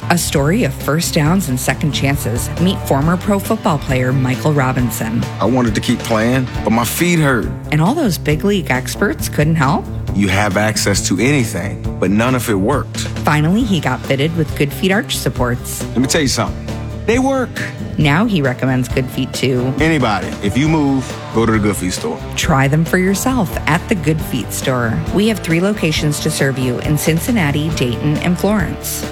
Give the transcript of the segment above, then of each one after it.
A story of first downs and second chances. Meet former pro football player Michael Robinson. I wanted to keep playing, but my feet hurt. And all those big league experts couldn't help? You have access to anything, but none of it worked. Finally, he got fitted with Good Feet arch supports. Let me tell you something. They work. Now he recommends Good Feet to anybody. If you move, go to the Good Feet store. Try them for yourself at the Good Feet store. We have 3 locations to serve you in Cincinnati, Dayton, and Florence.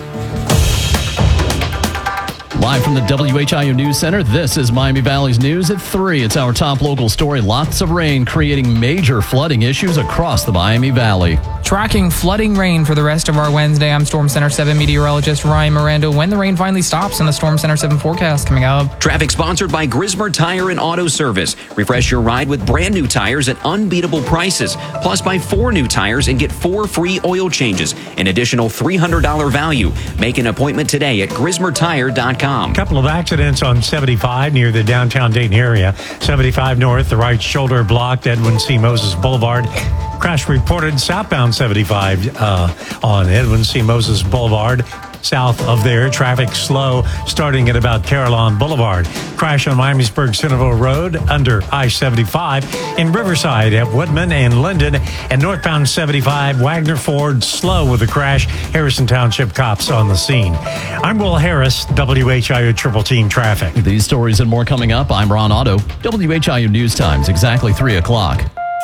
Live from the WHIO News Center, this is Miami Valley's News at 3. It's our top local story. Lots of rain creating major flooding issues across the Miami Valley. Tracking flooding rain for the rest of our Wednesday, I'm Storm Center 7 meteorologist Ryan Miranda. When the rain finally stops and the Storm Center 7 forecast coming up. Traffic sponsored by Grismer Tire and Auto Service. Refresh your ride with brand new tires at unbeatable prices. Plus, buy 4 new tires and get 4 free oil changes. An additional $300 value. Make an appointment today at GrismerTire.com. Couple of accidents on 75 near the downtown Dayton area. 75 north, the right shoulder blocked, Edwin C. Moses Boulevard. Crash reported southbound 75 on Edwin C. Moses Boulevard. South of there, traffic slow starting at about Carillon Boulevard. Crash on Miamisburg Centerville Road under I-75 in Riverside at Woodman and Linden, and northbound 75 Wagner Ford slow with a crash. Harrison Township cops on the scene. I'm Will Harris, WHIO Triple Team Traffic. These stories and more coming up. I'm Ron Otto, WHIO News Times, exactly 3 o'clock.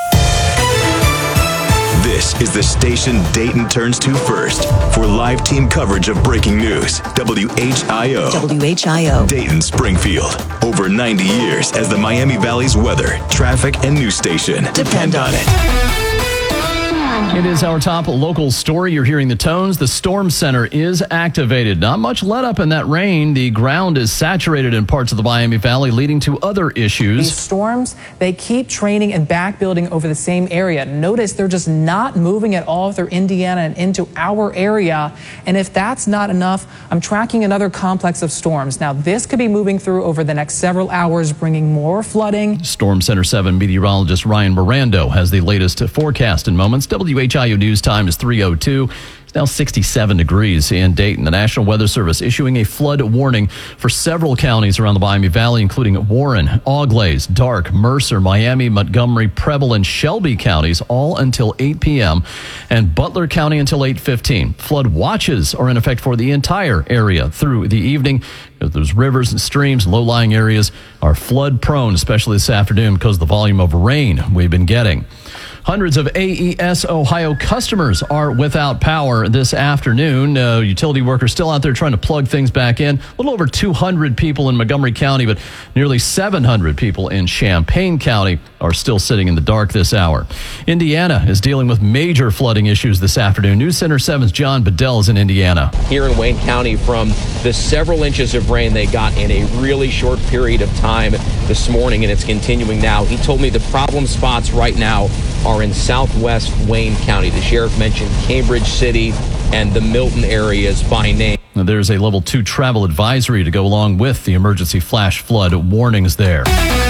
This is the station Dayton turns to first for live team coverage of breaking news. WHIO. WHIO. Dayton, Springfield. Over 90 years as the Miami Valley's weather, traffic, and news station. Depend on it. It is our top local story. You're hearing the tones. The Storm Center is activated. Not much let up in that rain. The ground is saturated in parts of the Miami Valley, leading to other issues. These storms, they keep training and back building over the same area. Notice they're just not moving at all through Indiana and into our area. And if that's not enough, I'm tracking another complex of storms. Now, this could be moving through over the next several hours, bringing more flooding. Storm Center 7 meteorologist Ryan Miranda has the latest forecast in moments. WHIO News Time is 3:02. It's now 67 degrees in Dayton. The National Weather Service issuing a flood warning for several counties around the Miami Valley, including Warren, Auglaize, Darke, Mercer, Miami, Montgomery, Preble, and Shelby counties, all until 8 p.m., and Butler County until 8:15. Flood watches are in effect for the entire area through the evening. Those rivers and streams, low-lying areas are flood-prone, especially this afternoon because of the volume of rain we've been getting. Hundreds of AES Ohio customers are without power this afternoon. Utility workers still out there trying to plug things back in. A little over 200 people in Montgomery County, but nearly 700 people in Champaign County are still sitting in the dark this hour. Indiana is dealing with major flooding issues this afternoon. News Center 7's John Bedell is in Indiana. Here in Wayne County, from the several inches of rain they got in a really short period of time this morning, and it's continuing now. He told me the problem spots right now are in southwest Wayne County. The sheriff mentioned Cambridge City and the Milton areas by name. Now, there's a level 2 travel advisory to go along with the emergency flash flood warnings there.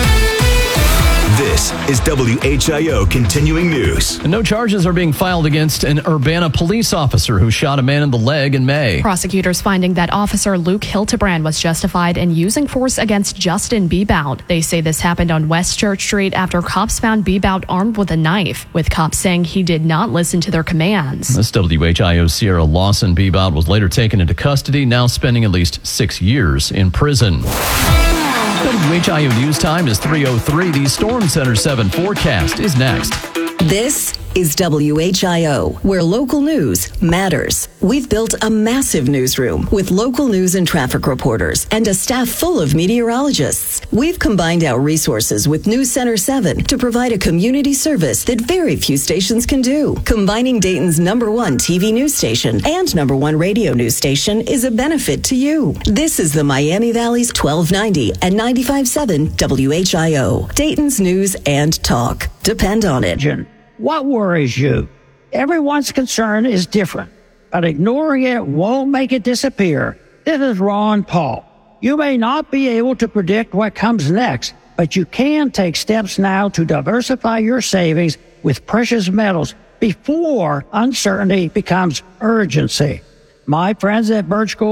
This is WHIO Continuing News. And no charges are being filed against an Urbana police officer who shot a man in the leg in May. Prosecutors finding that Officer Luke Hildebrand was justified in using force against Justin Bebout. They say this happened on West Church Street after cops found Bebout armed with a knife, with cops saying he did not listen to their commands. This WHIO Sierra Lawson. Bebout was later taken into custody, now spending at least 6 years in prison. WHIO News Time is 3:03. The Storm Center 7 forecast is next. This is WHIO, where local news matters. We've built a massive newsroom with local news and traffic reporters and a staff full of meteorologists. We've combined our resources with News Center 7 to provide a community service that very few stations can do. Combining Dayton's #1 TV news station and #1 radio news station is a benefit to you. This is the Miami Valley's 1290 and 95.7 WHIO, Dayton's news and talk. Depend on it. What worries you? Everyone's concern is different, but ignoring it won't make it disappear. This is Ron Paul. You may not be able to predict what comes next, but you can take steps now to diversify your savings with precious metals before uncertainty becomes urgency. My friends at Birch Gold